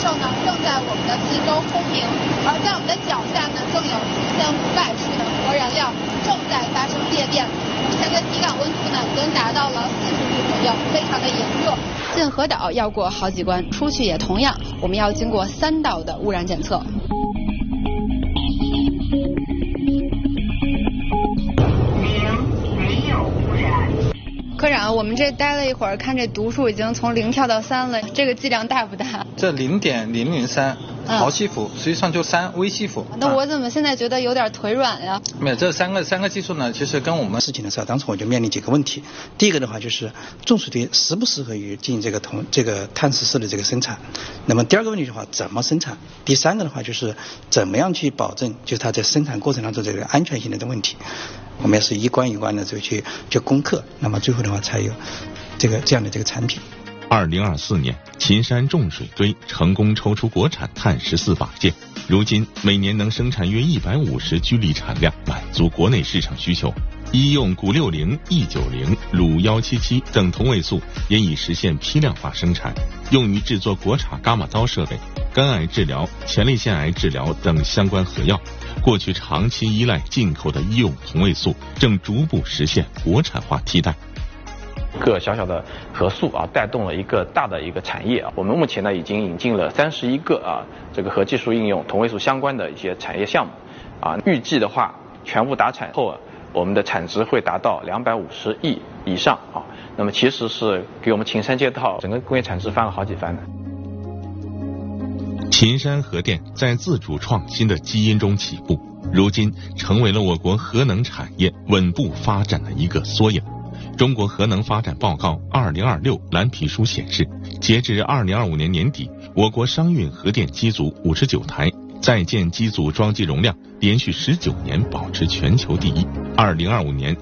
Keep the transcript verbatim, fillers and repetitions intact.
兽呢正在我们的四周轰鸣，而在我们的脚下呢，更有一千五百处的核燃料正在发生裂变。目前的体感温度呢，已经达到了四十度左右，非常的炎热。进核岛要过好几关，出去也同样，我们要经过三道的污染检测。科长，我们这待了一会儿，看这读数已经从零跳到三了，这个剂量大不大？ 这零点零零三毫西弗，实际上就三微西弗。 那我怎么现在觉得有点腿软呀？ 没有，这三个三个技术呢，其实跟我们事情的时候，当时我就面临几个问题。第一个的话就是重水堆适不适合于进行这个铜这个碳十四的这个生产。那么第二个问题的话，怎么生产？第三个的话就是怎么样去保证就是它在生产过程当中这个安全性的问题。我们也是一关一关的就去去攻克，那么最后的话才有这个这样的这个产品。 二零二四年，秦山重水堆成功抽出国产碳十四靶件，如今每年能生产约一百五十居里产量，满足国内市场需求。医用钴六零、E九零、鲁幺七七等同位素也已实现批量化生产，用于制作国产伽马刀设备、肝癌治疗、前列腺癌治疗等相关核药。过去长期依赖进口的医用同位素，正逐步实现国产化替代。 个小小的核素啊，带动了一个大的一个产业啊。我们目前呢，已经引进了三十一个啊，这个和技术应用同位素相关的一些产业项目啊。预计的话，全部达产后啊，我们的产值会达到两百五十亿以上啊。那么其实是给我们秦山街道整个工业产值翻了好几番的。 秦山核电在自主创新的基因中起步，如今成为了我国核能产业稳步发展的一个缩影。中国核能发展报告二零二六蓝皮书显示，截至二零二五年年底，我国商运核电机组五十九台，在建机组装机容量连续十九年保持全球第一。二零二五年